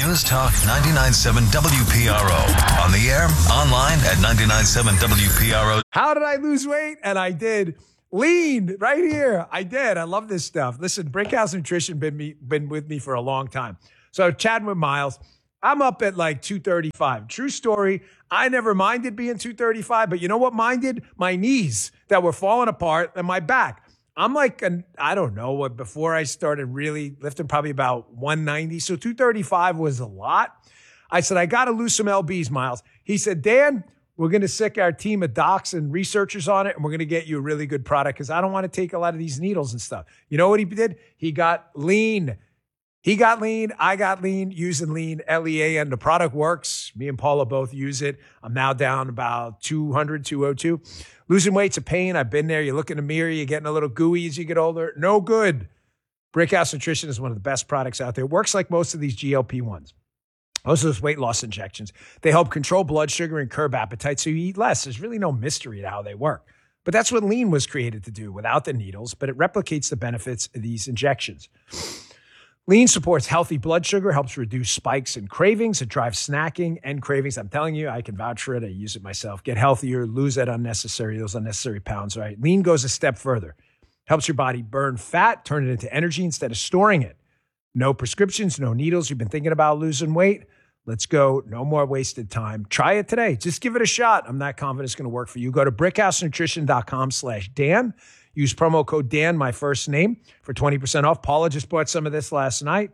News Talk 99.7 WPRO. On the air, online at 99.7 WPRO. How did I lose weight? And I did. Lean right here. I did. I love this stuff. Listen, Brickhouse Nutrition been with me for a long time. So chatting with Miles, I'm up at like 235. True story. I never minded being 235, but you know what minded? My knees that were falling apart and my back. I'm like, I don't know, before I started really lifting, probably about 190. So 235 was a lot. I said, I got to lose some LBs, Miles. He said, Dan, we're going to sick our team of docs and researchers on it, and we're going to get you a really good product because I don't want to take a lot of these needles and stuff. You know what he did? He got lean. He got lean. I got lean using lean, LEAN. The product works. Me and Paula both use it. I'm now down about 200, 202. Losing weight's a pain. I've been there. You look in the mirror. You're getting a little gooey as you get older. No good. Brickhouse Nutrition is one of the best products out there. It works like most of these GLP-1s. Most of those weight loss injections. They help control blood sugar and curb appetite so you eat less. There's really no mystery to how they work. But that's what lean was created to do without the needles, but it replicates the benefits of these injections. Lean supports healthy blood sugar, helps reduce spikes and cravings. It drives snacking and cravings. I'm telling you, I can vouch for it. I use it myself. Get healthier, lose those unnecessary pounds, right? Lean goes a step further. Helps your body burn fat, turn it into energy instead of storing it. No prescriptions, no needles. You've been thinking about losing weight? Let's go. No more wasted time. Try it today. Just give it a shot. I'm not confident it's going to work for you. Go to brickhousenutrition.com/Dan. Use promo code Dan, my first name, for 20% off. Paula just bought some of this last night.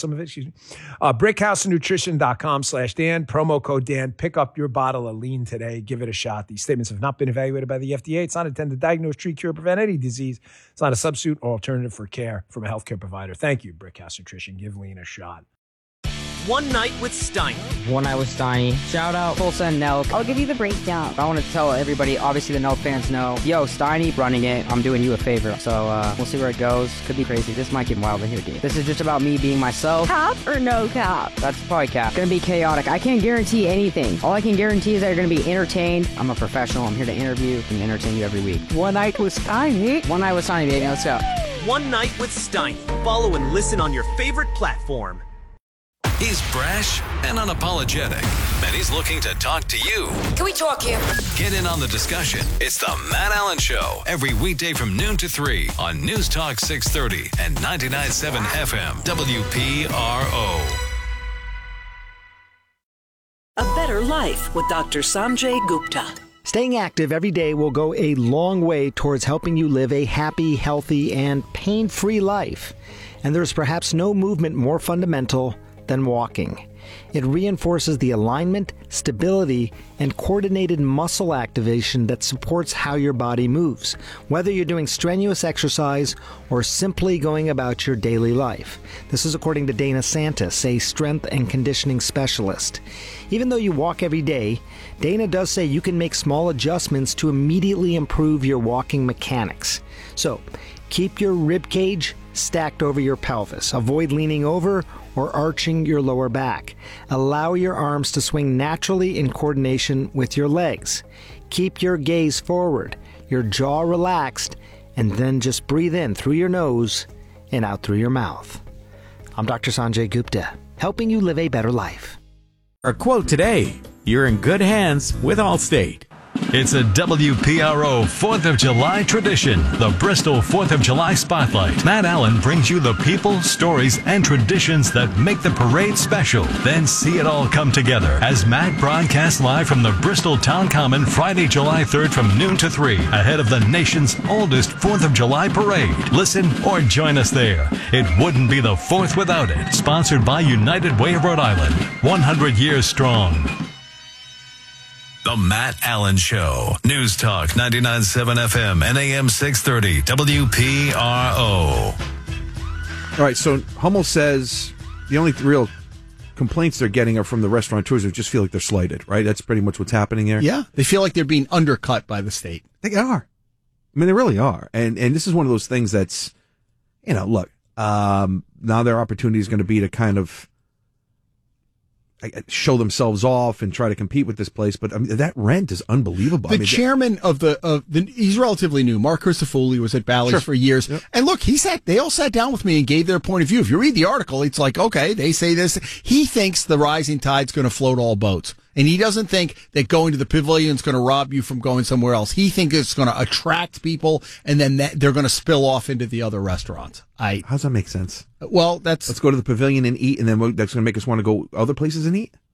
Brickhousenutrition.com/Dan. Promo code Dan. Pick up your bottle of lean today. Give it a shot. These statements have not been evaluated by the FDA. It's not intended to diagnose, treat, cure, prevent any disease. It's not a substitute or alternative for care from a healthcare provider. Thank you, Brickhouse Nutrition. Give lean a shot. One Night with Steiny. One Night with Steiny. Shout out Tulsa and Nelk. I'll give you the breakdown. I want to tell everybody, obviously the Nelk fans know, yo, Steiny running it. I'm doing you a favor. So we'll see where it goes. Could be crazy. This might get wild in here, dude. This is just about me being myself. Cap or no cap? That's probably cap. It's going to be chaotic. I can't guarantee anything. All I can guarantee is that you're going to be entertained. I'm a professional. I'm here to interview and entertain you every week. One Night with Steiny. One Night with Steiny, baby. Let's go. One Night with Steiny. Follow and listen on your favorite platform. He's brash and unapologetic, and he's looking to talk to you. Can we talk here? Get in on the discussion. It's the Matt Allen Show, every weekday from noon to 3 on News Talk 630 and 99.7 FM WPRO. A Better Life with Dr. Sanjay Gupta. Staying active every day will go a long way towards helping you live a happy, healthy, and pain-free life. And there's perhaps no movement more fundamental than walking. It reinforces the alignment, stability, and coordinated muscle activation that supports how your body moves, whether you're doing strenuous exercise or simply going about your daily life. This is according to Dana Santis, a strength and conditioning specialist. Even though you walk every day, Dana does say you can make small adjustments to immediately improve your walking mechanics. So, keep your rib cage stacked over your pelvis. Avoid leaning over or arching your lower back. Allow your arms to swing naturally in coordination with your legs. Keep your gaze forward, your jaw relaxed, and then just breathe in through your nose and out through your mouth. I'm Dr. Sanjay Gupta, helping you live a better life. Our quote today, you're in good hands with Allstate. It's a WPRO 4th of July tradition, the Bristol 4th of July Spotlight. Matt Allen brings you the people, stories, and traditions that make the parade special. Then see it all come together as Matt broadcasts live from the Bristol Town Common Friday, July 3rd from noon to 3, ahead of the nation's oldest 4th of July parade. Listen or join us there. It wouldn't be the 4th without it. Sponsored by United Way of Rhode Island, 100 years strong. The Matt Allen Show. News Talk 99.7 FM and AM 630 WPRO. All right, so Hummel says the only real complaints they're getting are from the restaurateurs who just feel like they're slighted, right? That's pretty much what's happening there. Yeah, they feel like they're being undercut by the state. They are. I mean, they really are. And this is one of those things that's, look, now their opportunity is going to be to kind of show themselves off and try to compete with this place. But I mean, that rent is unbelievable. The chairman of the he's relatively new. Mark Christofouli was at Bally's for years. Yep. And look, they all sat down with me and gave their point of view. If you read the article, it's like, okay, they say this. He thinks the rising tide's going to float all boats. And he doesn't think that going to the pavilion is going to rob you from going somewhere else. He thinks it's going to attract people, and then they're going to spill off into the other restaurants. How's that make sense? Well, let's go to the pavilion and eat, and then that's going to make us want to go other places and eat?